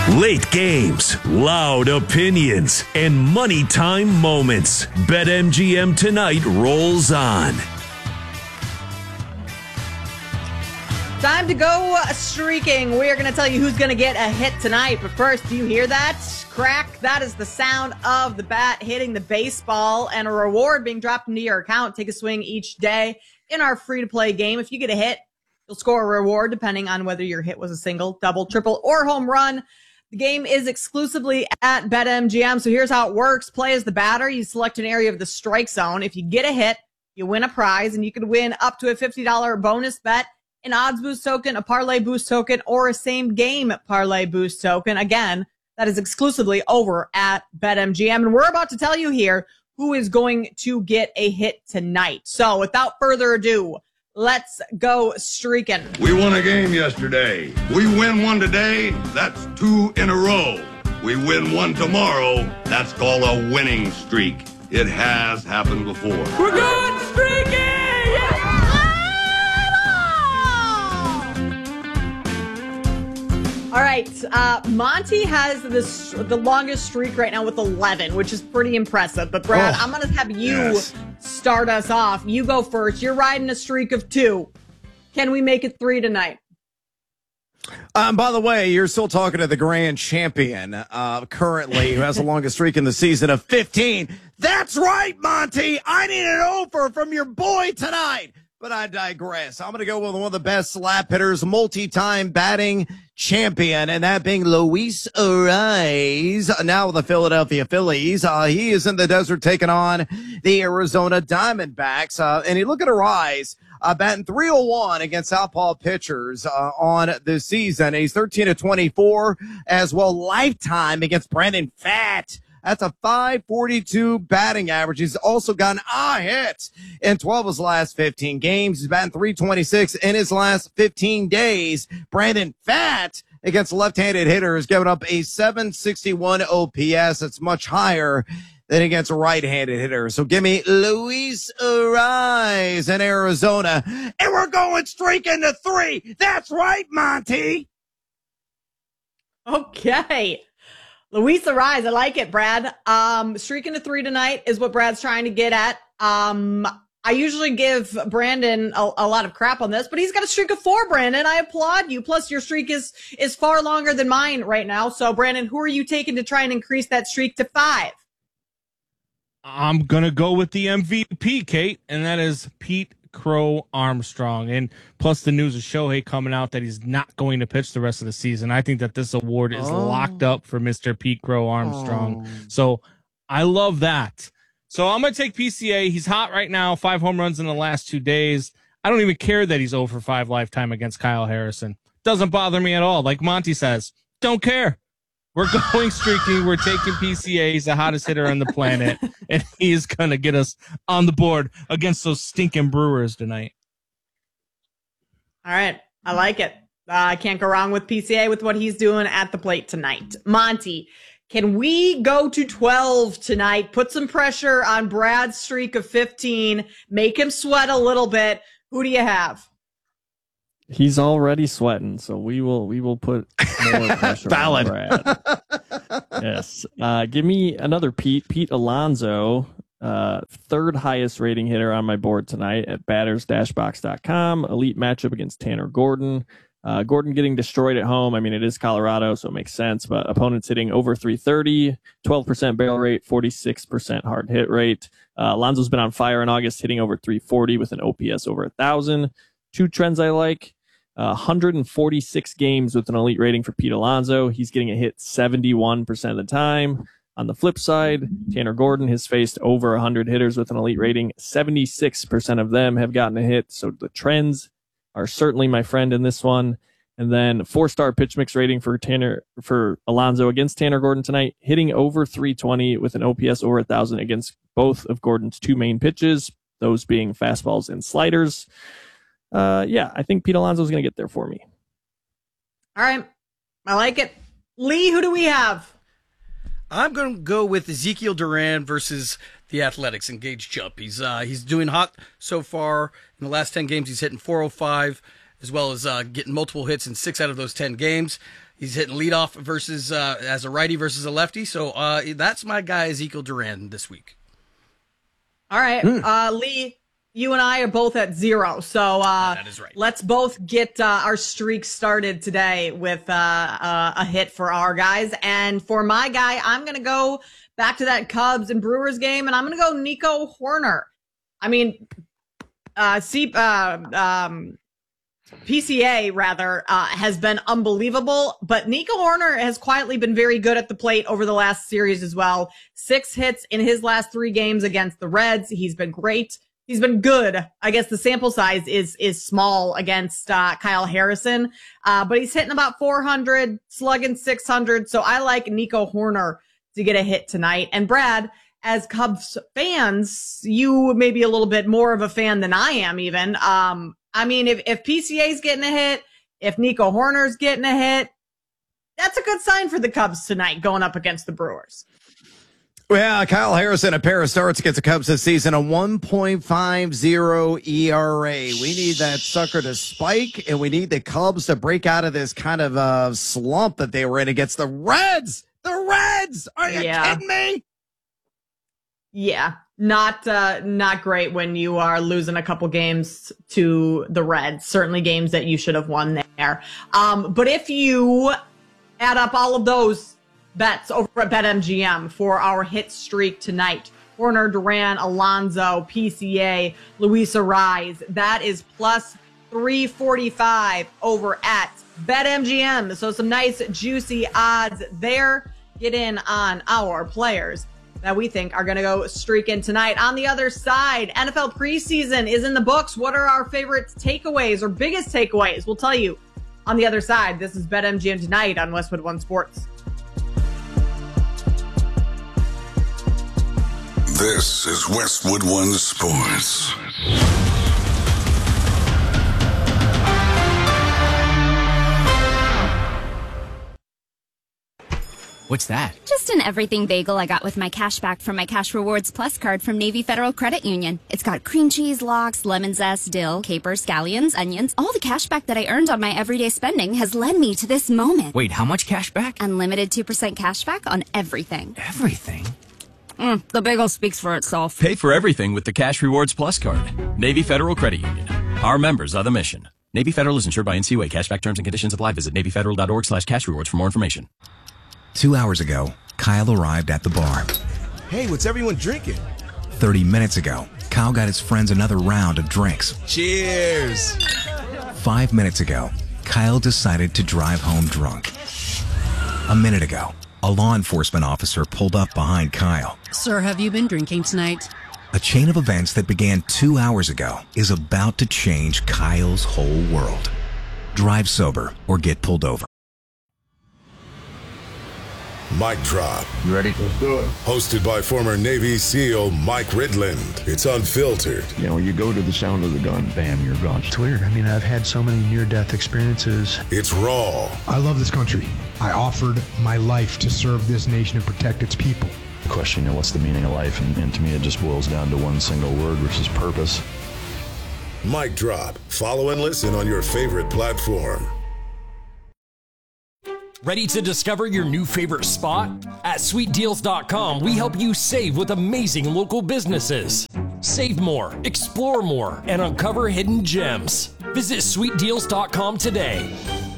Late games, loud opinions, and money time moments. BetMGM tonight rolls on. Time to go streaking. We are going to tell you who's going to get a hit tonight. But first, do you hear that? Crack. That is the sound of the bat hitting the baseball and a reward being dropped into your account. Take a swing each day in our free-to-play game. If you get a hit, you'll score a reward depending on whether your hit was a single, double, triple, or home run. The game is exclusively at BetMGM. So here's how it works. Play as the batter. You select an area of the strike zone. If you get a hit, you win a prize, and you could win up to a $50 bonus bet, an odds boost token, a parlay boost token, or a same game parlay boost token. Again, that is exclusively over at BetMGM. And we're about to tell you here who is going to get a hit tonight. So without further ado, let's go streaking. We won a game yesterday. We win one today, that's 2 in a row. We win one tomorrow, that's called a winning streak. It has happened before. We're good streaking! All right, Monty has the longest streak right now with 11, which is pretty impressive. But Brad, I'm going to have you start us off. You go first. You're riding a streak of 2. Can we make it 3 tonight? By the way, you're still talking to the grand champion currently, who has the longest streak in the season of 15. That's right, Monty. I need an offer from your boy tonight. But I digress. I'm going to go with one of the best slap hitters, multi-time batting champion, and that being Luis Arraez, now with the Philadelphia Phillies. He is in the desert taking on the Arizona Diamondbacks. And you look at Arraez, batting .301 against southpaw pitchers on the season. He's 13-24 as well lifetime against Brandon Pfaadt. That's a .542 batting average. He's also gotten a hit in 12 of his last 15 games. He's batting .326 in his last 15 days. Brandon Pfaadt against left-handed hitters giving up a .761 OPS. It's much higher than against right-handed hitters. So give me Luis Arraez in Arizona. And we're going streaking to 3. That's right, Monty. Okay. Luis Arraez, I like it, Brad. Streaking to 3 tonight is what Brad's trying to get at. I usually give Brandon a lot of crap on this, but he's got a streak of 4, Brandon. I applaud you. Plus, your streak is far longer than mine right now. So, Brandon, who are you taking to try and increase that streak to 5? I'm going to go with the MVP, Kate, and that is Pete Crow Armstrong. And plus the news of Shohei coming out that he's not going to pitch the rest of the season. I think that this award is locked up for Mr. Pete Crow Armstrong. So I love that. So I'm going to take PCA. He's hot right now. 5 home runs in the last 2 days. I don't even care that he's 0 for 5 lifetime against Kyle Harrison. Doesn't bother me at all. Like Monty says, don't care. We're going streaking. We're taking PCA. He's the hottest hitter on the planet, and he's going to get us on the board against those stinking Brewers tonight. All right. I like it. I can't go wrong with PCA with what he's doing at the plate tonight. Monty, can we go to 12 tonight? Put some pressure on Brad's streak of 15. Make him sweat a little bit. Who do you have? He's already sweating, so we will put more pressure on Brad. Yes. Give me another Pete Alonso, third highest rating hitter on my board tonight at batters-box.com. Elite matchup against Tanner Gordon. Gordon getting destroyed at home. I mean, it is Colorado, so it makes sense, but opponents hitting over 330, 12% barrel rate, 46% hard hit rate. Alonso's been on fire in August, hitting over 340 with an OPS over 1,000. 2 trends I like. 146 games with an elite rating for Pete Alonso. He's getting a hit 71% of the time. On the flip side, Tanner Gordon has faced over 100 hitters with an elite rating. 76% of them have gotten a hit. So the trends are certainly my friend in this one. And then 4-star pitch mix rating for Alonso against Tanner Gordon tonight, hitting over 320 with an OPS over 1,000 against both of Gordon's 2 main pitches, those being fastballs and sliders. I think Pete Alonso is going to get there for me. All right. I like it. Lee, who do we have? I'm going to go with Ezekiel Duran versus the Athletics in Gauge Jump. He's doing hot so far. In the last 10 games, he's hitting .405, as well as getting multiple hits in 6 out of those 10 games. He's hitting leadoff versus as a righty versus a lefty. So that's my guy, Ezekiel Duran, this week. All right. Lee, you and I are both at 0. So that is right. Let's both get our streak started today with a hit for our guys. And for my guy, I'm going to go back to that Cubs and Brewers game, and I'm going to go Nico Hoerner. I mean, PCA rather has been unbelievable, but Nico Hoerner has quietly been very good at the plate over the last series as well. 6 hits in his last 3 games against the Reds. He's been great. He's been good. I guess the sample size is small against Kyle Harrison, but he's hitting about 400, slugging 600. So I like Nico Hoerner to get a hit tonight. And Brad, as Cubs fans, you may be a little bit more of a fan than I am even. I mean, if PCA's getting a hit, if Nico Hoerner's getting a hit, that's a good sign for the Cubs tonight going up against the Brewers. Well, Kyle Harrison, a pair of starts against the Cubs this season, a 1.50 ERA. We need that sucker to spike, and we need the Cubs to break out of this kind of slump that they were in against the Reds. The Reds! Are you kidding me? Yeah, not great when you are losing a couple games to the Reds. Certainly games that you should have won there. But if you add up all of those bets over at BetMGM for our hit streak tonight, Hoerner, Duran, Alonso, PCA, Luis Arraez, that is plus 345 over at BetMGM. So some nice juicy odds there. Get in on our players that we think are going to go streaking tonight. On the other side, NFL preseason is in the books. What are our favorite takeaways or biggest takeaways? We'll tell you on the other side. This is BetMGM tonight on Westwood One Sports. This is Westwood One Sports. What's that? Just an everything bagel I got with my cash back from my Cash Rewards Plus card from Navy Federal Credit Union. It's got cream cheese, lox, lemon zest, dill, capers, scallions, onions. All the cash back that I earned on my everyday spending has led me to this moment. Wait, how much cash back? Unlimited 2% cash back on everything. Everything? The bagel speaks for itself. Pay for everything with the Cash Rewards Plus card. Navy Federal Credit Union. Our members are the mission. Navy Federal is insured by NCUA. Cashback terms and conditions apply. Visit NavyFederal.org/cashrewards for more information. 2 hours ago, Kyle arrived at the bar. Hey, what's everyone drinking? 30 minutes ago, Kyle got his friends another round of drinks. Cheers! 5 minutes ago, Kyle decided to drive home drunk. A minute ago, a law enforcement officer pulled up behind Kyle. Sir, have you been drinking tonight? A chain of events that began 2 hours ago is about to change Kyle's whole world. Drive sober or get pulled over. Mic Drop. You ready? Let's do it. Hosted by former Navy SEAL Mike Ridland. It's unfiltered. You know, you go to the sound of the gun, bam, you're gone. It's weird. I mean, I've had so many near-death experiences. It's raw. I love this country. I offered my life to serve this nation and protect its people. The question, what's the meaning of life? And to me, it just boils down to one single word, which is purpose. Mic Drop. Follow and listen on your favorite platform. Ready to discover your new favorite spot? At SweetDeals.com, we help you save with amazing local businesses. Save more, explore more, and uncover hidden gems. Visit SweetDeals.com today.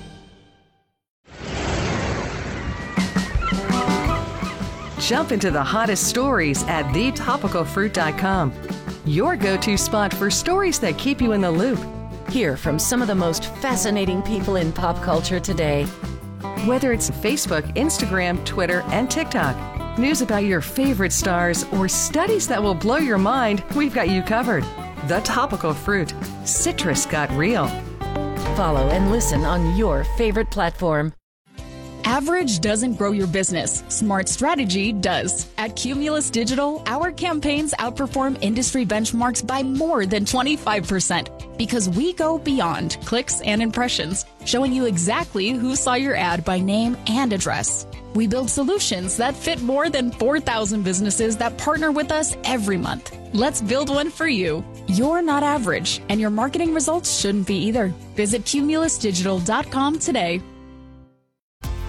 Jump into the hottest stories at thetopicalfruit.com. Your go-to spot for stories that keep you in the loop. Hear from some of the most fascinating people in pop culture today. Whether it's Facebook, Instagram, Twitter, and TikTok, news about your favorite stars, or studies that will blow your mind, we've got you covered. The Topical Fruit. Citrus got real. Follow and listen on your favorite platform. Average doesn't grow your business. Smart strategy does. At Cumulus Digital, our campaigns outperform industry benchmarks by more than 25% because we go beyond clicks and impressions, showing you exactly who saw your ad by name and address. We build solutions that fit more than 4,000 businesses that partner with us every month. Let's build one for you. You're not average, and your marketing results shouldn't be either. Visit cumulusdigital.com today.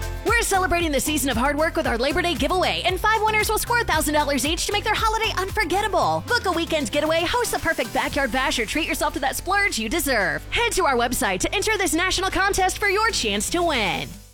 celebrating the season of hard work with our Labor Day giveaway, and 5 winners will score $1,000 each to make their holiday unforgettable. Book a weekend getaway, host the perfect backyard bash, or treat yourself to that splurge you deserve. Head to our website to enter this national contest for your chance to win.